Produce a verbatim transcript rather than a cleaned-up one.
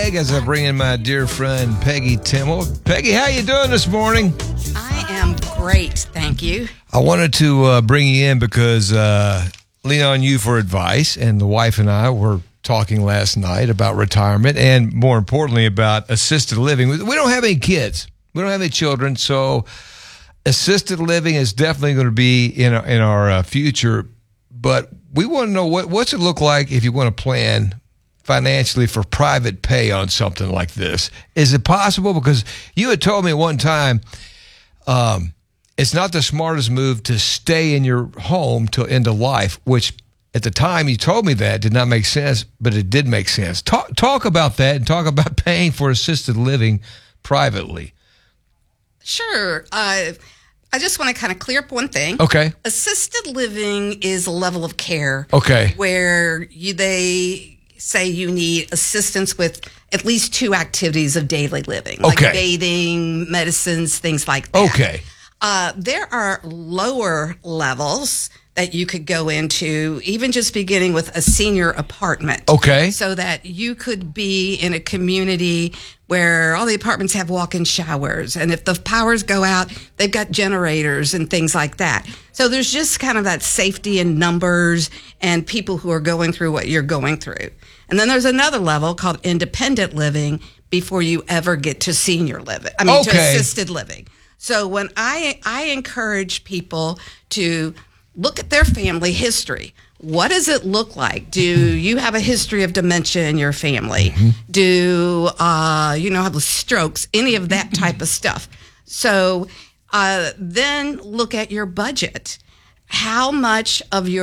Peg as I bring in my dear friend Peggy Timmel. Peggy, how you doing this morning? I am great, thank you. I wanted to uh, bring you in because uh, lean on you for advice, and the wife and I were talking last night about retirement and, more importantly, about assisted living. We don't have any kids. We don't have any children, so assisted living is definitely going to be in our, in our uh, future, but we want to know what what's it look like if you want to plan financially for private pay on something like this. Is it possible? Because you had told me at one time um, it's not the smartest move to stay in your home till end of life, which at the time you told me that did not make sense, but it did make sense. Talk, talk about that and talk about paying for assisted living privately. Sure. Uh, I just want to kind of clear up one thing. Okay. Assisted living is a level of care. Okay. Where you they say you need assistance with at least two activities of daily living, like Okay. bathing, medicines, things like that. Okay. Uh, there are lower levels that you could go into, even just beginning with a senior apartment. Okay. So that you could be in a community where all the apartments have walk-in showers. And if the powers go out, they've got generators and things like that. So there's just kind of that safety in numbers and people who are going through what you're going through. And then there's another level called independent living before you ever get to senior living. I mean, Okay. to assisted living. So when I I encourage people to look at their family history. What does it look like? Do you have a history of dementia in your family? Mm-hmm. Do uh, you know have strokes? Any of that type of stuff. So uh, then look at your budget. How much of your